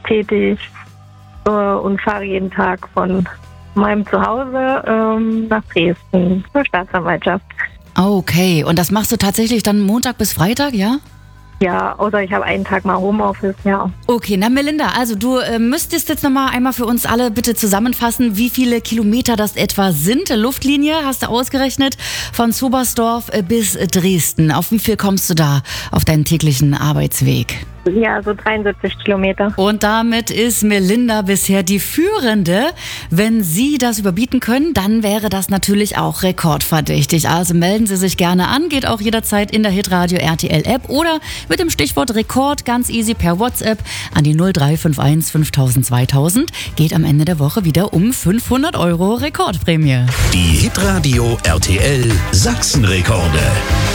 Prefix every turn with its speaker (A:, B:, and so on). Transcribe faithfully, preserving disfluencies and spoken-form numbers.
A: tätig äh, und fahre jeden Tag von meinem Zuhause ähm, nach Dresden zur Staatsanwaltschaft.
B: Okay, und das machst du tatsächlich dann Montag bis Freitag, ja?
A: Ja, außer ich habe einen Tag mal Homeoffice, ja.
B: Okay, na Melinda, also du äh, müsstest jetzt nochmal einmal für uns alle bitte zusammenfassen, wie viele Kilometer das etwa sind. Luftlinie hast du ausgerechnet von Zobersdorf äh, bis Dresden. Auf wie viel kommst du da auf deinen täglichen Arbeitsweg?
A: Ja, so dreiundsiebzig Kilometer.
B: Und damit ist Melinda bisher die Führende. Wenn Sie das überbieten können, dann wäre das natürlich auch rekordverdächtig. Also melden Sie sich gerne an, geht auch jederzeit in der Hitradio R T L App oder mit dem Stichwort Rekord ganz easy per WhatsApp an die null drei fünf eins fünftausend zweitausend. Geht am Ende der Woche wieder um fünfhundert Euro Rekordprämie.
C: Die Hitradio R T L Sachsenrekorde.